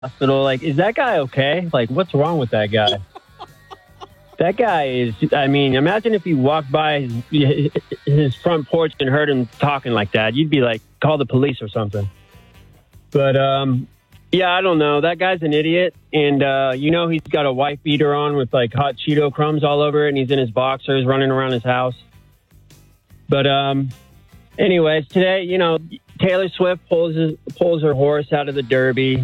hospital. Like, is that guy okay? Like, what's wrong with that guy? That guy is, I mean, imagine if you walked by his front porch and heard him talking like that. You'd be like, call the police or something. But, yeah, I don't know. That guy's an idiot. And, he's got a wife beater on with like hot Cheeto crumbs all over it. And he's in his boxers running around his house. But, anyways, today, Taylor Swift pulls her horse out of the Derby,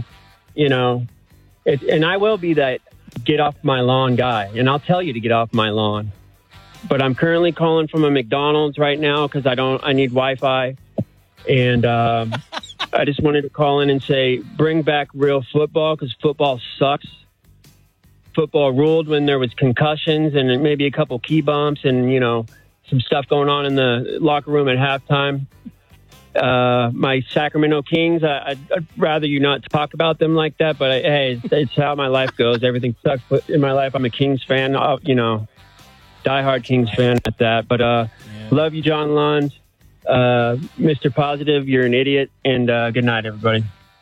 and I will be that get off my lawn guy, and I'll tell you to get off my lawn. But I'm currently calling from a McDonald's right now because I need Wi-Fi, and I just wanted to call in and say, bring back real football because football sucks. Football ruled when there was concussions and maybe a couple key bumps and, some stuff going on in the locker room at halftime. My Sacramento Kings, I'd rather you not talk about them like that, but hey, it's how my life goes. Everything sucks in my life. I'm a Kings fan, diehard Kings fan at that. But love you, John Lund. Mr. Positive, you're an idiot, and good night, everybody.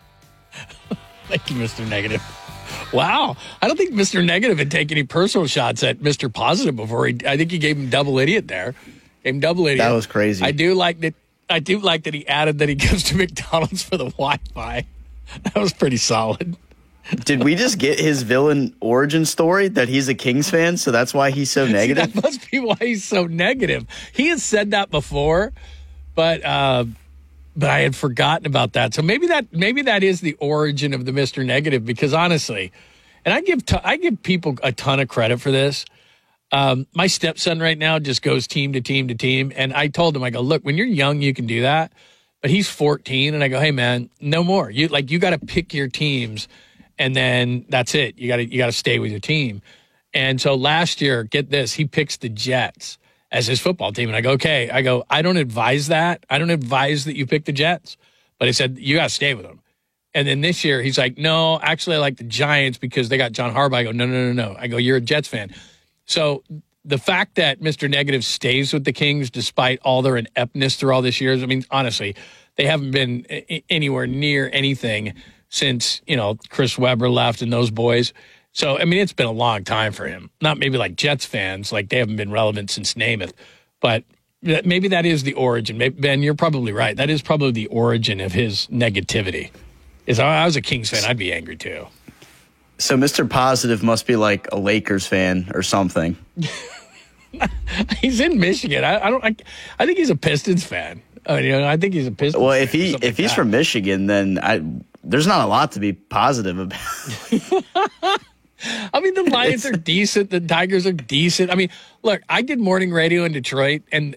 Thank you, Mr. Negative. Wow. I don't think Mr. Negative had taken any personal shots at Mr. Positive before. I think he gave him double idiot there. Gave him double idiot. That was crazy. I do like that he added that he goes to McDonald's for the Wi-Fi. That was pretty solid. Did we just get his villain origin story that he's a Kings fan, so that's why he's so negative? That must be why he's so negative. He has said that before, but I had forgotten about that. So maybe that is the origin of the Mr. Negative, because honestly, and I give people a ton of credit for this. My stepson right now just goes team to team to team. And I told him, I go, look, when you're young, you can do that. But he's 14. And I go, hey, man, no more. You got to pick your teams. And then that's it. You got to stay with your team. And so last year, get this, he picks the Jets as his football team. And I go, okay. I don't advise that. I don't advise that you pick the Jets. But he said, you got to stay with them. And then this year, he's like, no, actually, I like the Giants because they got John Harbaugh. I go, no. I go, you're a Jets fan. So the fact that Mr. Negative stays with the Kings despite all their ineptness through all these years, I mean, honestly, they haven't been anywhere near anything since, Chris Webber left and those boys. So, I mean, it's been a long time for him. Not maybe like Jets fans, like they haven't been relevant since Namath. But maybe that is the origin. Maybe, Ben, you're probably right. That is probably the origin of his negativity. If I was a Kings fan, I'd be angry too. So Mr. Positive must be like a Lakers fan or something. He's in Michigan. I think he's a Pistons fan. I think he's a Pistons. Well, fan if he's from Michigan, then there's not a lot to be positive about. I mean, the Lions are decent. The Tigers are decent. I mean, look, I did morning radio in Detroit, and